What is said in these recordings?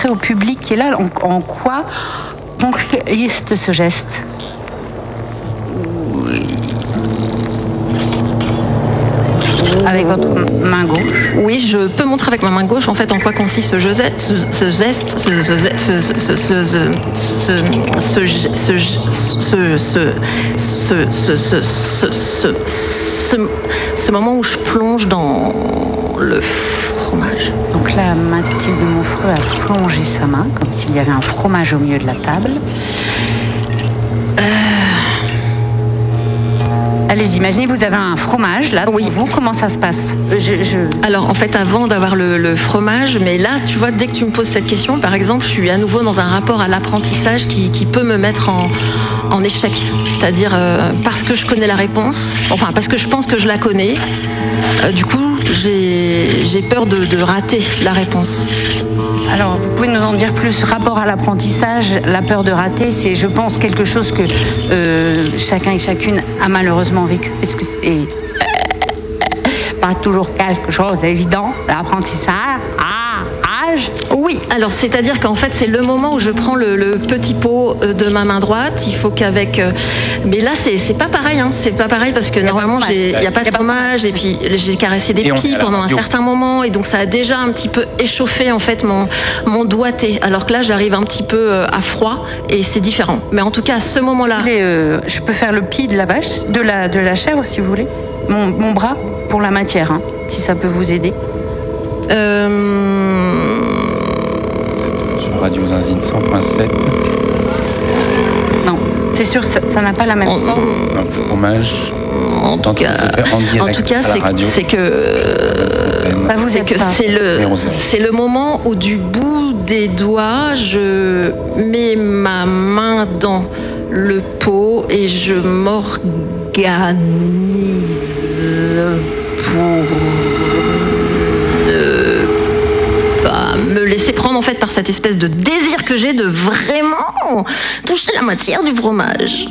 au public qui est là, en quoi consiste ce geste? Avec votre main gauche. Oui, je peux montrer avec ma main gauche en fait en quoi consiste ce geste, ce moment où je plonge dans le fromage. Donc là, Mathilde Monfreux a plongé sa main comme s'il y avait un fromage au milieu de la table. Allez-y, imaginez, vous avez un fromage, là, oui. Vous, comment ça se passe? Alors, en fait, avant d'avoir le fromage, mais là, tu vois, dès que tu me poses cette question, par exemple, je suis à nouveau dans un rapport à l'apprentissage qui peut me mettre en échec. C'est-à-dire, parce que je connais la réponse, enfin, parce que je pense que je la connais, du coup, j'ai peur de rater la réponse. Alors, vous pouvez nous en dire plus? Rapport à l'apprentissage, la peur de rater, c'est, je pense, quelque chose que chacun et chacune a malheureusement vécu. Parce que c'est pas toujours quelque chose d'évident, l'apprentissage. Oui, alors c'est-à-dire qu'en fait c'est le moment où je prends le petit pot de ma main droite. Il faut qu'avec, mais là c'est pas pareil, hein. C'est pas pareil parce que normalement il n'y a pas de fromage et puis j'ai caressé des pieds pendant un certain moment et donc ça a déjà un petit peu échauffé en fait mon doigté. Alors que là j'arrive un petit peu à froid et c'est différent. Mais en tout cas à ce moment-là, je peux faire le pli de la vache, de la chèvre si vous voulez. Mon bras pour la matière, hein, si ça peut vous aider. Radio Zinzine 100.7. Non, c'est sûr, ça n'a pas la même forme. Un fromage. En tout cas, c'est le moment où du bout des doigts, je mets ma main dans le pot et je m'organise pour me laisser prendre en fait par cette espèce de désir que j'ai de vraiment toucher la matière du fromage.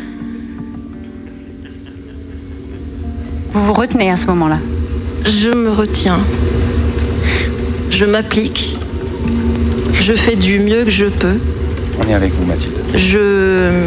Vous vous retenez à ce moment-là? Je me retiens. Je m'applique. Je fais du mieux que je peux. On est avec vous, Mathilde. Je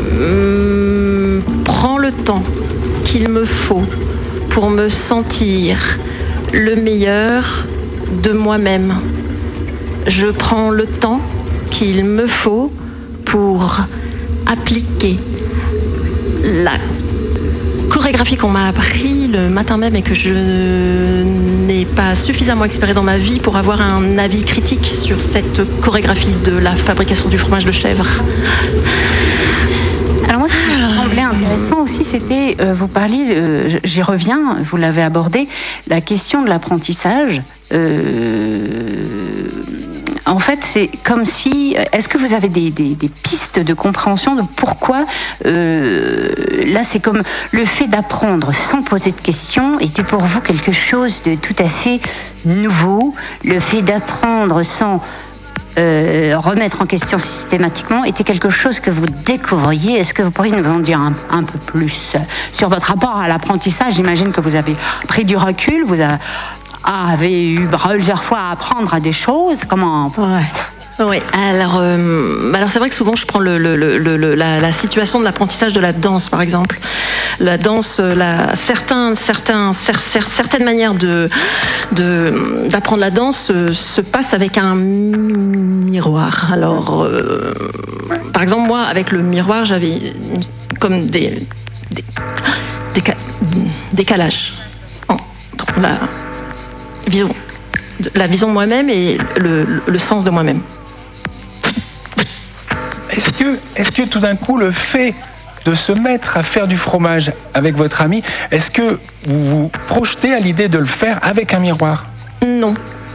prends le temps qu'il me faut pour me sentir le meilleur de moi-même. Je prends le temps qu'il me faut pour appliquer la chorégraphie qu'on m'a appris le matin même et que je n'ai pas suffisamment expéré dans ma vie pour avoir un avis critique sur cette chorégraphie de la fabrication du fromage de chèvre. Alors moi, ce qui me semblait intéressant aussi, c'était, vous parliez, j'y reviens, vous l'avez abordé, la question de l'apprentissage. En fait, c'est comme si... Est-ce que vous avez des pistes de compréhension de pourquoi... là, c'est comme le fait d'apprendre sans poser de questions était pour vous quelque chose de tout à fait nouveau. Le fait d'apprendre sans... remettre en question systématiquement était quelque chose que vous découvriez. Est-ce que vous pourriez nous en dire un peu plus sur votre rapport à l'apprentissage? J'imagine que vous avez pris du recul, vous avez eu plusieurs fois à apprendre à des choses. Comment? Oui, alors c'est vrai que souvent je prends la situation de l'apprentissage de la danse par exemple. La danse, certaines manières d'apprendre la danse se passent avec un miroir. Alors, par exemple moi avec le miroir j'avais comme des décalages entre la vision de moi-même et le sens de moi-même. Est-ce que tout d'un coup, le fait de se mettre à faire du fromage avec votre ami, est-ce que vous vous projetez à l'idée de le faire avec un miroir? Non.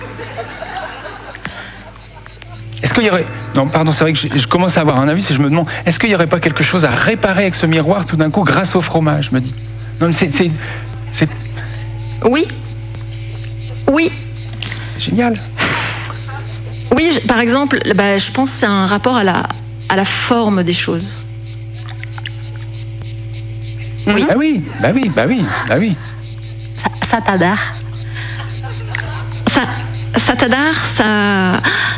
Est-ce qu'il y aurait... Non, pardon, c'est vrai que je commence à avoir un avis si je me demande, est-ce qu'il n'y aurait pas quelque chose à réparer avec ce miroir tout d'un coup grâce au fromage, je me dis? Non, mais c'est... Oui. Oui. Génial. Oui, par exemple, je pense que c'est un rapport à la forme des choses. Oui. Bah oui. Satadar. Satadar, ça...